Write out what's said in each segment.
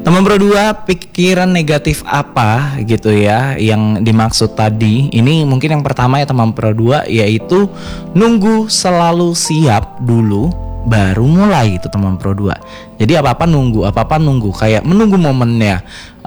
Teman Pro 2, pikiran negatif apa gitu ya yang dimaksud tadi? Ini mungkin yang pertama ya teman Pro 2, yaitu nunggu selalu siap dulu baru mulai itu teman Pro 2. Jadi apa-apa nunggu, kayak menunggu momennya.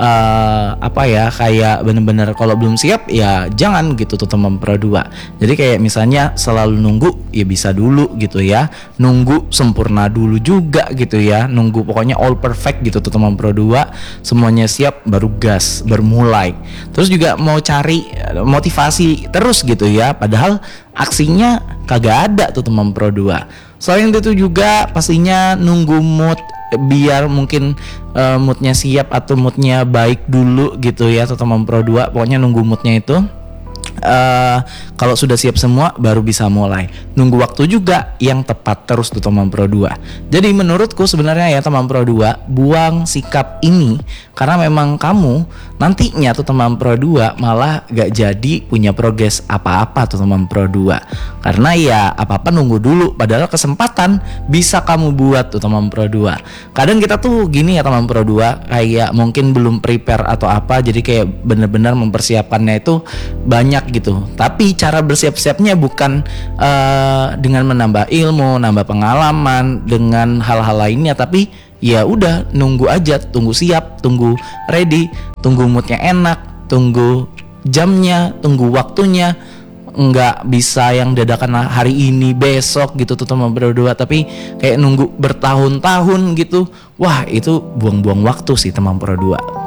Kayak bener-bener kalau belum siap ya jangan gitu tuh teman Pro 2. Jadi kayak misalnya selalu nunggu ya bisa dulu gitu ya. Nunggu sempurna dulu juga gitu ya. Nunggu pokoknya all perfect gitu tuh teman Pro 2. Semuanya siap baru gas, bermulai. Terus juga mau cari motivasi terus gitu ya. Padahal aksinya kagak ada tuh teman Pro 2. Selain itu juga pastinya nunggu mood, biar mungkin moodnya siap atau moodnya baik dulu gitu ya teman Pro 2. Pokoknya nunggu moodnya itu kalau sudah siap semua baru bisa mulai. Nunggu waktu juga yang tepat terus tuh teman Pro 2. Jadi menurutku sebenarnya ya teman Pro 2, buang sikap ini karena memang kamu nantinya tuh teman Pro 2 malah gak jadi punya progres apa-apa tuh teman Pro 2. Karena ya apa-apa nunggu dulu, padahal kesempatan bisa kamu buat tuh teman Pro 2. Kadang kita tuh gini ya teman Pro 2, kayak mungkin belum prepare atau apa, jadi kayak bener-bener mempersiapkannya itu banyak gitu. Tapi cara bersiap-siapnya bukan dengan menambah ilmu, nambah pengalaman dengan hal-hal lainnya, tapi ya udah nunggu aja, tunggu siap, tunggu ready, tunggu moodnya enak, tunggu jamnya, tunggu waktunya. Nggak bisa yang dadakan hari ini besok gitu tuh teman Pro 2, tapi kayak nunggu bertahun-tahun gitu. Wah, itu buang-buang waktu sih teman Pro 2.